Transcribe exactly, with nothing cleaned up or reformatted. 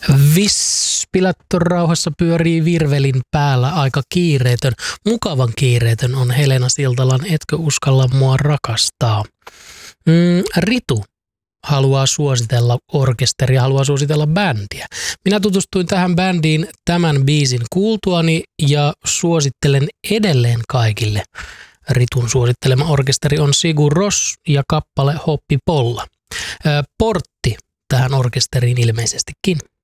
Vispilattu rauhassa pyörii virvelin päällä aika kiireetön. Mukavan kiireetön on Helena Siltalan Etkö uskalla mua rakastaa. Mm, Ritu haluaa suositella orkesteria, haluaa suositella bändiä. Minä tutustuin tähän bändiin tämän biisin kuultuani ja suosittelen edelleen kaikille. Ritun suosittelema orkesteri on Sigur Rós ja kappale Hoppi Polla. Portti tähän orkesteriin ilmeisestikin.